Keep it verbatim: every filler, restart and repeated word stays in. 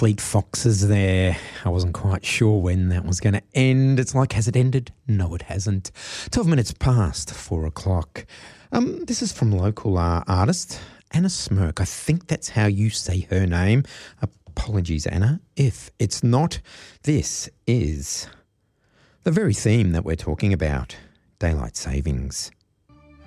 Fleet Foxes there. I wasn't quite sure when that was going to end. It's like, has it ended? No, it hasn't. twelve minutes past four o'clock. Um, this is from local uh, artist Anna Smirk. I think that's how you say her name. Apologies, Anna, if it's not. This is the very theme that we're talking about, daylight savings.